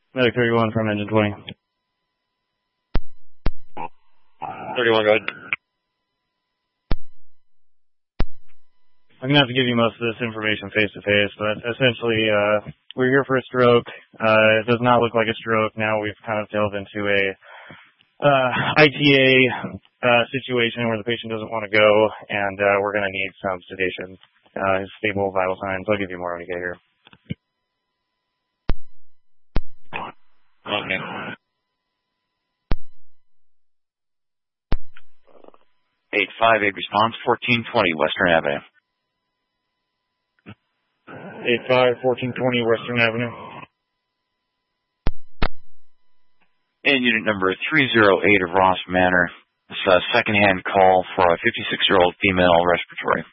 Medic 31 from engine 20. 31, go ahead. I'm going to have to give you most of this information face-to-face, but essentially, we're here for a stroke. It does not look like a stroke. Now we've kind of delved into a ITA situation where the patient doesn't want to go, and we're going to need some sedation. Stable vital signs. I'll give you more when you get here. Okay. 858 response, 1420 Western Avenue. 85-1420 Western Avenue. And unit number 308 of Ross Manor. It's a second-hand call for a 56-year-old female respiratory.